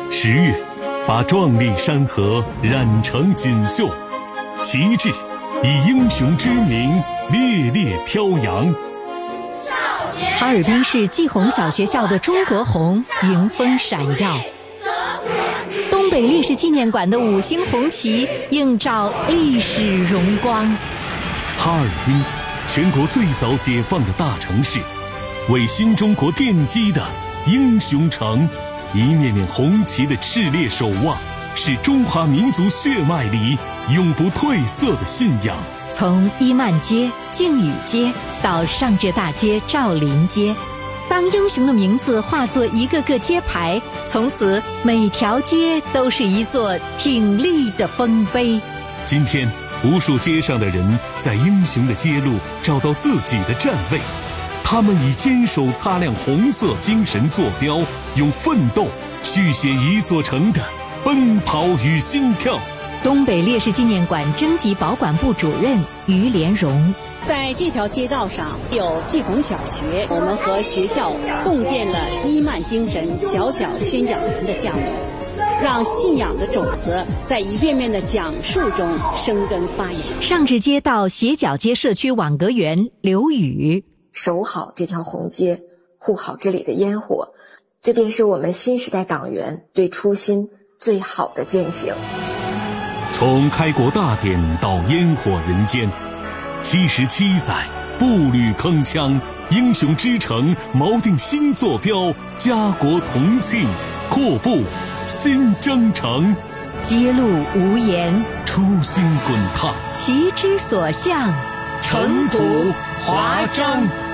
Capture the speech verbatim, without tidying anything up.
十月，把壮丽山河染成锦绣，旗帜以英雄之名烈烈飘扬。 哈尔滨市季红小学校的中国红迎风闪耀，东北烈士纪念馆的五星红旗映照历史荣光。 哈尔滨，全国最早解放的大城市，为新中国奠基的英雄城，一面面红旗的炽烈守望，是中华民族血脉里永不褪色的信仰。 从伊曼街、靖宇街到上浙大街、赵林街，当英雄的名字化作一个个街牌，从此每条街都是一座挺立的丰碑。 今天，无数街上的人在英雄的街路找到自己的站位，他们以坚守擦亮红色精神坐标，用奋斗续写一座城的奔跑与心跳。 东北烈士纪念馆征集保管部主任于连荣， 在这条街道上有季红小学，我们和学校共建了伊曼精神小小宣讲员的项目，让信仰的种子在一遍遍的讲述中生根发芽。 上至街道斜角街社区网格员刘宇， 守好这条红街，护好这里的烟火，这便是我们新时代党员对初心最好的践行。 从开国大典到烟火人间，七十七载步履铿锵，英雄之城锚定新坐标，家国同庆，阔步新征程。 街路无言， 初心滚烫， 旗之所向， 尘土华章。